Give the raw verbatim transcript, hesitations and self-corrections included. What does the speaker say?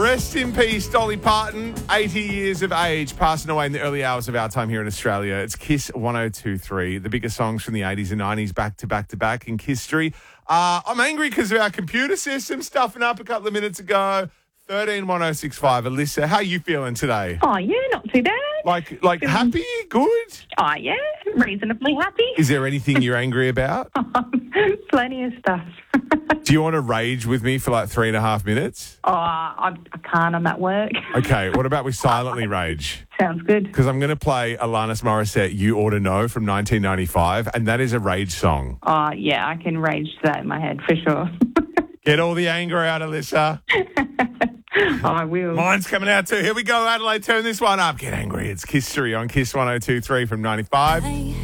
Rest in peace, Dolly Parton. eighty years of age, passing away in the early hours of our time here in Australia. It's Kiss one oh two point three, the biggest songs from the eighties and nineties back to back to back in Kiss history. Uh, I'm angry because of our computer system stuffing up a couple of minutes ago. thirteen one oh six five. Alyssa, how are you feeling today? Oh, yeah, not too bad. Like, like happy? Good? Oh, yeah, reasonably happy. Is there anything you're angry about? Plenty of stuff. Do you want to rage with me for like three and a half minutes? Oh, I, I can't. I'm at work. Okay, what about we silently rage? Sounds good. Because I'm going to play Alanis Morissette, You Ought to Know from nineteen ninety-five, and that is a rage song. Oh, yeah, I can rage to that in my head for sure. Get all the anger out, Alyssa. I will. Mine's coming out too. Here we go, Adelaide. Turn this one up. Get angry. It's Kiss History on Kiss one oh two point three from ninety-five.